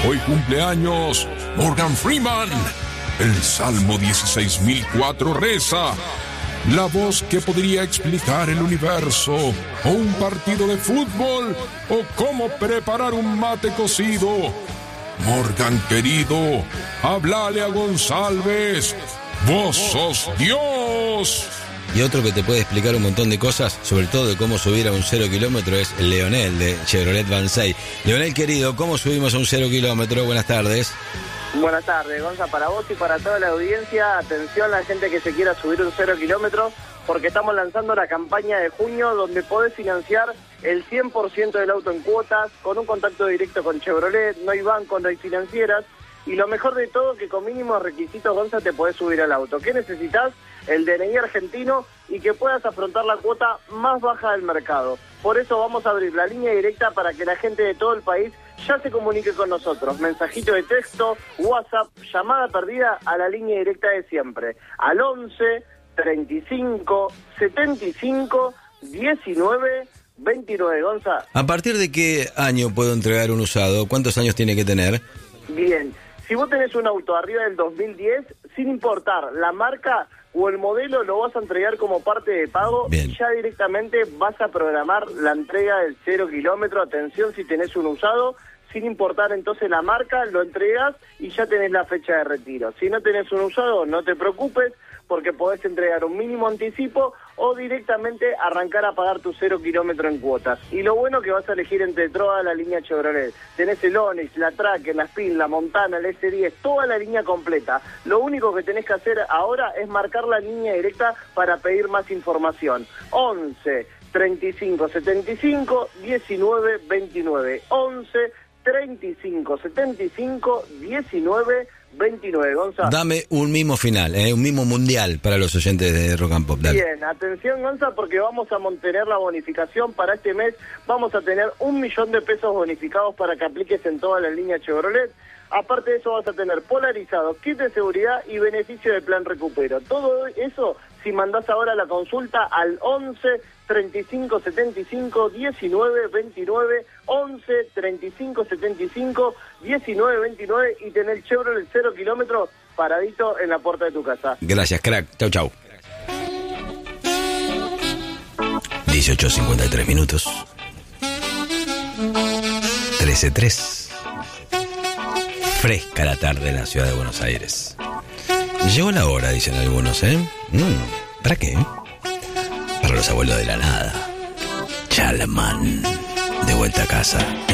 Hoy cumpleaños Morgan Freeman. El Salmo 16.004 reza: la voz que podría explicar el universo, o un partido de fútbol, o cómo preparar un mate cocido. Morgan querido, háblale a González. Vos sos Dios. Y otro que te puede explicar un montón de cosas, sobre todo de cómo subir a un 0 kilómetro, es Leonel de Chevrolet Vansay. Leonel querido, ¿cómo subimos a un 0 kilómetro? Buenas tardes. Buenas tardes, Gonza, para vos y para toda la audiencia. Atención la gente que se quiera subir un 0 kilómetro, porque estamos lanzando la campaña de junio donde podés financiar el 100% del auto en cuotas, con un contacto directo con Chevrolet, no hay bancos, no hay financieras, y lo mejor de todo que con mínimos requisitos, Gonza, te podés subir al auto. ¿Qué necesitas? El DNI argentino y que puedas afrontar la cuota más baja del mercado. Por eso vamos a abrir la línea directa para que la gente de todo el país ya se comunique con nosotros. Mensajito de texto, WhatsApp, llamada perdida a la línea directa de siempre. Al 11 35 75 19 29, Gonza. ¿A partir de qué año puedo entregar un usado? ¿Cuántos años tiene que tener? Bien, si vos tenés un auto arriba del 2010, sin importar la marca o el modelo, lo vas a entregar como parte de pago. Bien. Y ya directamente vas a programar la entrega del 0 kilómetro. Atención, si tenés un usado, sin importar entonces la marca, lo entregas y ya tenés la fecha de retiro. Si no tenés un usado, no te preocupes, porque podés entregar un mínimo anticipo o directamente arrancar a pagar tu 0 kilómetro en cuotas. Y lo bueno que vas a elegir entre toda la línea Chevrolet. Tenés el Onix, la Tracker, la Spin, la Montana, el S10, toda la línea completa. Lo único que tenés que hacer ahora es marcar la línea directa para pedir más información. 11 35 75 19 29. 11 35 75 19 29, Gonza. Dame un mimo final, un mimo mundial para los oyentes de Rock and Pop. Dale. Bien, atención, Gonza, porque vamos a mantener la bonificación para este mes. Vamos a tener 1 millón de pesos bonificados para que apliques en toda la línea Chevrolet. Aparte de eso vas a tener polarizados, kit de seguridad y beneficio del plan recupero. Todo eso si mandás ahora la consulta al 11 35 75 19 29, 11 35 75 19 29 y tener Chevrolet 0 kilómetros paradito en la puerta de tu casa. Gracias, crack. Chau, chau. 18:53 minutos. 13:03. Fresca la tarde en la ciudad de Buenos Aires. Llegó la hora, dicen algunos, ¿eh? ¿Para qué? Para los abuelos de la nada. Chalaman. De vuelta a casa.